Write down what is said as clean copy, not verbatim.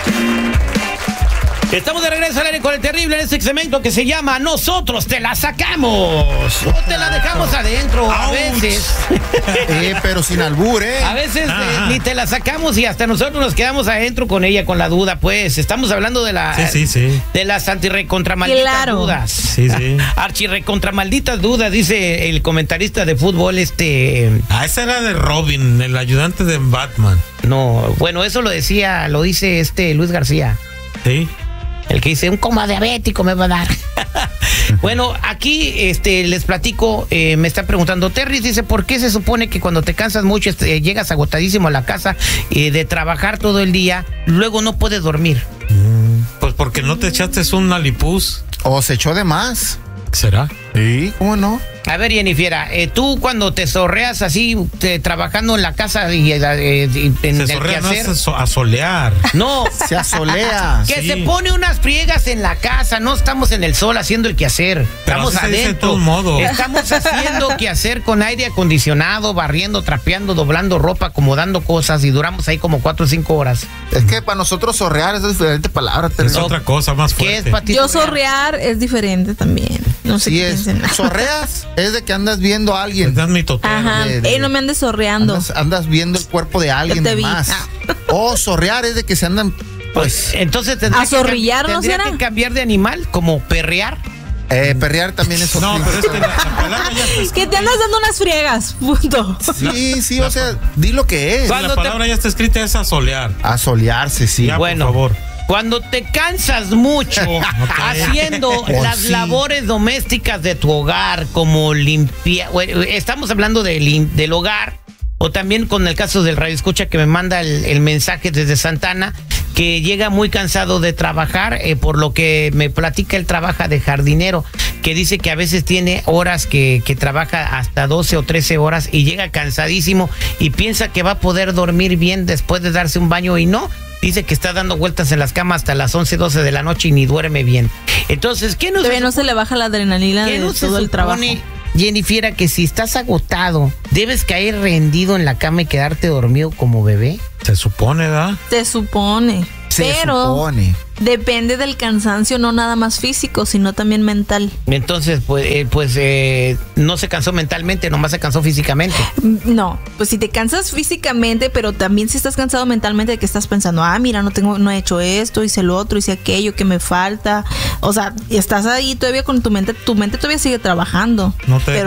Estamos de regreso al aire con el terrible en este segmento que se llama Nosotros te la sacamos o te la dejamos adentro. A veces pero sin albur, a veces ni te la sacamos y hasta nosotros nos quedamos adentro con ella, con la duda. Pues estamos hablando de la de las antirrecontramalditas dudas. Sí. Archirrecontramalditas dudas, dice el comentarista de fútbol esa era de Robin, el ayudante de Batman. No, bueno, eso lo dice Luis García. Sí. El que dice, un coma diabético me va a dar. Bueno, aquí les platico, me está preguntando Terry, dice, ¿por qué se supone que cuando te cansas mucho llegas agotadísimo a la casa de trabajar todo el día, luego no puedes dormir? Pues porque no te echaste un alipuz. O se echó de más. ¿Será? Sí, ¿cómo no? A ver, Jennifer, tú cuando te zorreas así, trabajando en la casa y en el zorrea, quehacer... no es asolear. No, se asolea. Que se pone unas friegas en la casa, no estamos en el sol haciendo el quehacer. Pero estamos adentro. De todo modo. Estamos haciendo quehacer con aire acondicionado, barriendo, trapeando, doblando ropa, acomodando cosas y duramos ahí como 4 o 5 horas. Es que para nosotros zorrear es diferente palabra. Es otra cosa más fuerte. ¿Qué es para ti? Yo zorrear es diferente también. No sé qué piensen. Zorreas es de que andas viendo a alguien. Das mi totero. Ajá. No me andes zorreando. Andas viendo el cuerpo de alguien más. O zorrear es de que se andan, pues. Entonces a zorrillar, ¿no será? Que cambiar de animal, como perrear. Perrear también es otro. No, pero es que la palabra ya está. Que te andas dando unas friegas, punto. Sí, o sea, di lo que es. La palabra ya está escrita, es asolear. Asolearse, sí. Ya, bueno, por favor. Cuando te cansas mucho haciendo las labores domésticas de tu hogar, como limpiar, estamos hablando del hogar, o también con el caso del radioescucha que me manda el mensaje desde Santana, que llega muy cansado de trabajar, por lo que me platica, él trabaja de jardinero, que dice que a veces tiene horas que trabaja hasta 12 o 13 horas y llega cansadísimo y piensa que va a poder dormir bien después de darse un baño y no. Dice que está dando vueltas en las camas hasta las 11, 12 de la noche y ni duerme bien. Entonces, ¿qué nos... Todavía no se le baja la adrenalina de todo el trabajo. Jennifer, que si estás agotado, ¿debes caer rendido en la cama y quedarte dormido como bebé? Se supone, ¿verdad? Se supone. Pero depende del cansancio, no nada más físico, sino también mental. Entonces, no se cansó mentalmente, nomás se cansó físicamente. No, pues si te cansas físicamente, pero también si estás cansado mentalmente de que estás pensando, mira, no he hecho esto, hice lo otro, hice aquello, que me falta. O sea, estás ahí todavía con tu mente todavía sigue trabajando. No te